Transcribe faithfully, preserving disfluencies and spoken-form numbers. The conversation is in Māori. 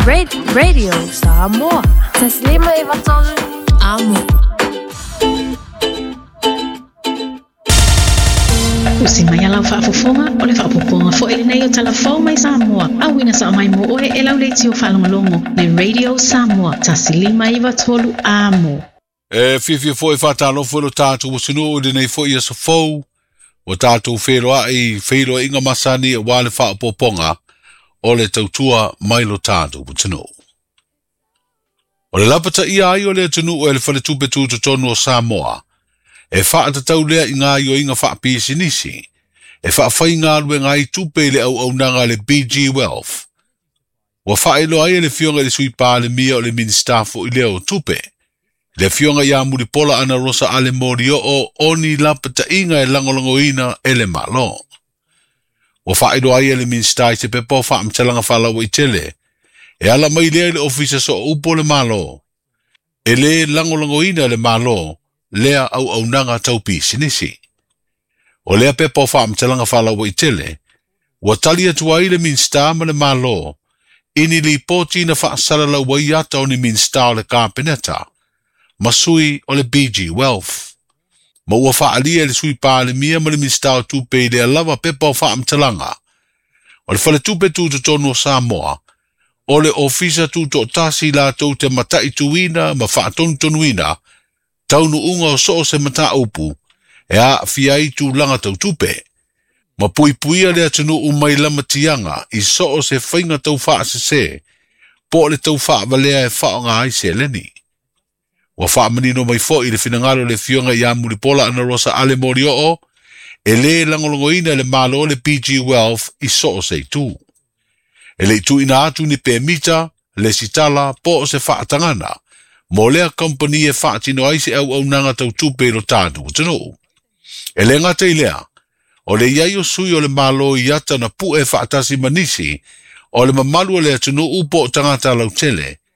Radio Samoa. Taslima iwatolu amo. Usimaya lau whaafofonga o le whaapoponga fo ele nei o talafau mai Samoa. Awina sa mai mo oe e lau leiti o whalongolongo le Radio Samoa. Taslima iwatolu amo. E fifi fo i whatalo fo lo tātou o sinu o nei fo i asa fau. O tātou wheroa i wheroa inga masani o wale whaapoponga o le tautua mai lo tātou o sinu. O le lapata ia ai o le tunu o le whale tupe tūtu tonu o Samoa. E whaata tau lea i ngā i o inga whaapisi nisi. E whaafai ngā rue ngā i tupe le au au nanga le B G Wealth. Wa whaelo ai le fionga le sui pā le mia o le ministafo i leo tupe. Le fionga ia muri pola ana rosa ale mori o oni lapata inga e langolongo ina ele malo. Wa whaelo ai le ministai se pepo whaamtalanga whalawa i tele. E ala mai lea le ofisa so upo le malo. E le langolongo ina le malo. Lea au au nanga taupi sinisi. O lea pepa o whaamtalanga whalawa i tele, wa tali atua i le minsta ma le malo, ini li poti na whaasarala wai ata o ni minsta o le kāpeneta, masui o le B G Wealth. Ma ua whaalia le sui pā le mia ma le minsta o tupe lea lava pepa o whaamtalanga. O le whale tupe tūto tonu o Samoa, o le ofisa tūto tasi la tau te matai tuina ma whaatonu tonuina, taunu unga o so se mata upu, e a fia i tu langa tau tupe. Ma pui puia lea tunu umai lama tianga, i so se whainga tau wha se se, po le tau wha valea e wha o ngā ai se leni. Wa wha manino mai fo i le finangalo le fionga i amuri pola ana rosa ale mori o, e le langolongo ina le malo le B G Wealth i so se tu. E le tu ina atu ni pe mita, le sitala, po se wha atangana, mo lea company e whaatino aise au au nanga tau tupe lo tātu o tano. E le ngata i lea, o le iai o sui o le malo i ata na pu e whaatasi manisi, o le mamalu o lea tano upo o tangata lau tele,